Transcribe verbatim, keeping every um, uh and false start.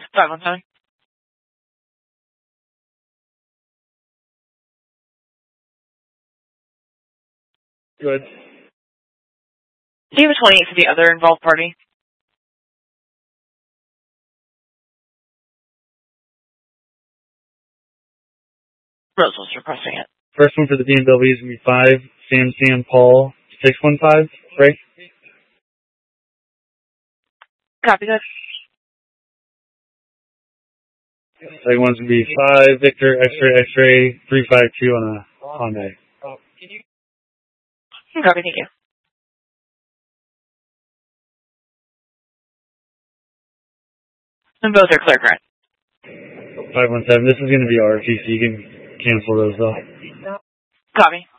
five one seven. Good. Do you have a twenty-eight for the other involved party? Rosel's requesting it. First one for the B M W is going to be five, Sam Sam Paul, six one five, right? Copy that. Second one's going to be five, Victor, X-ray, X-ray, three five two on a Honda. Copy, thank you. And both are clear, correct? five one seven, this is going to be R T C. You can cancel those though. Copy.